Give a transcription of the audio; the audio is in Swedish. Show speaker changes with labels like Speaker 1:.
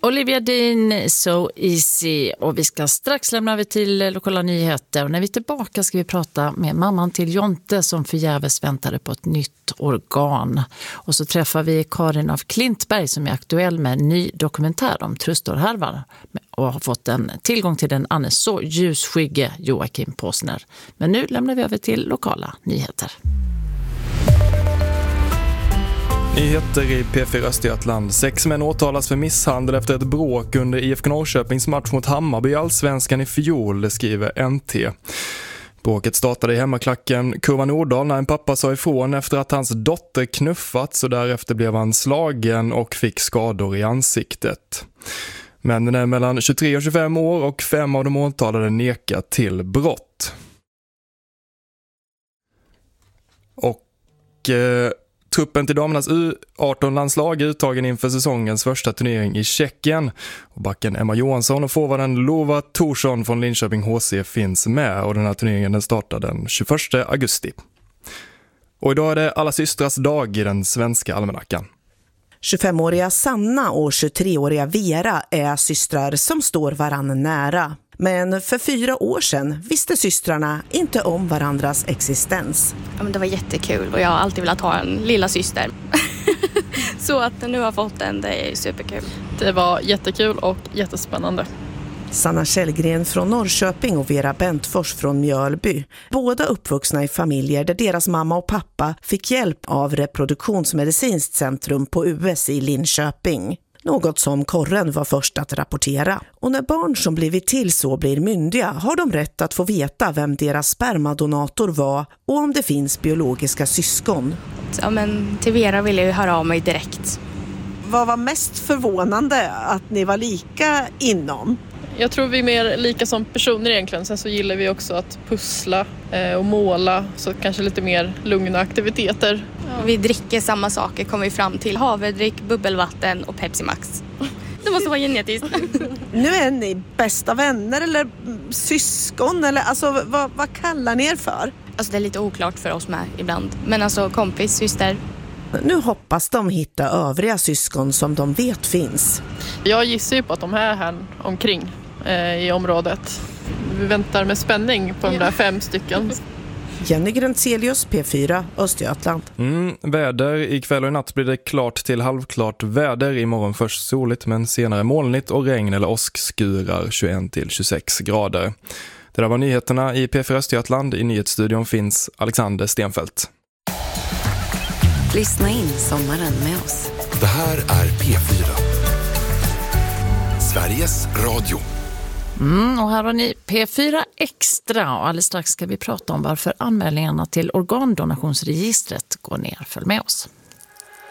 Speaker 1: Olivia Dean, So Easy, och vi ska strax lämna över till lokala nyheter. Och när vi är tillbaka ska vi prata med mamman till Jonte som förgäves väntade på ett nytt organ. Och så träffar vi Karin af Klintberg som är aktuell med en ny dokumentär om trustorhärvar och har fått en tillgång till den annars så ljusskygge Joakim Påsner. Men nu lämnar vi över till lokala nyheter.
Speaker 2: Nyheter i P4 Östergötland. 6 män åtalas för misshandel efter ett bråk under IFK Norrköpings match mot Hammarby i Allsvenskan i fjol, det skriver NT. Bråket startade i hemmaklacken Kurva Nordahl när en pappa sa ifrån efter att hans dotter knuffats och därefter blev han slagen och fick skador i ansiktet. Männen är mellan 23 och 25 år och 5 av de åtalade nekar till brott. Truppen till damernas U18-landslag är uttagen inför säsongens första turnering i Tjeckien. Och backen Emma Johansson och forwarden Lova Torsson från Linköping HC finns med. Och den här turneringen den startar den 21 augusti. Och idag är det alla systrars dag i den svenska almanackan.
Speaker 3: 25-åriga Sanna och 23-åriga Vera är systrar som står varann nära. Men för 4 år sedan visste systrarna inte om varandras existens.
Speaker 4: Ja, men det var jättekul och jag har alltid velat ha en lilla syster. Så att nu har jag fått den, det är superkul.
Speaker 5: Det var jättekul och jättespännande.
Speaker 3: Sanna Källgren från Norrköping och Vera Bentfors från Mjölby. Båda uppvuxna i familjer där deras mamma och pappa fick hjälp av reproduktionsmedicinskt centrum på US i Linköping. Något som Korren var först att rapportera. Och när barn som blivit till så blir myndiga har de rätt att få veta vem deras spermadonator var och om det finns biologiska syskon.
Speaker 4: Ja, men till Vera ville jag ju höra av mig direkt.
Speaker 3: Vad var mest förvånande att ni var lika inom?
Speaker 5: Jag tror vi är mer lika som personer egentligen. Sen så gillar vi också att pussla och måla. Så kanske lite mer lugna aktiviteter.
Speaker 4: Ja. Vi dricker samma saker, kommer vi fram till. Havredryck, bubbelvatten och Pepsi Max. Det måste vara genetiskt.
Speaker 3: Nu är ni bästa vänner eller syskon? Eller, alltså, vad kallar ni er för?
Speaker 4: Alltså det är lite oklart för oss med ibland. Men alltså kompis, syster.
Speaker 3: Nu hoppas de hitta övriga syskon som de vet finns.
Speaker 5: Jag gissar ju på att de är här omkring i området. Vi väntar med spänning på de där 5 stycken.
Speaker 3: Jenny Grentzelius, P4, Östergötland.
Speaker 2: Väder. Ikväll och i natt blir det klart till halvklart väder. Imorgon först soligt men senare molnigt och regn eller åskskurar 21-26 grader. Det där var nyheterna i P4 Östergötland. I nyhetsstudion finns Alexander Stenfeldt.
Speaker 6: Lyssna in sommaren med oss.
Speaker 7: Det här är P4. Sveriges Radio.
Speaker 1: Och här har ni P4 Extra och alldeles strax ska vi prata om varför anmälningarna till organdonationsregistret går ner. Följ med oss.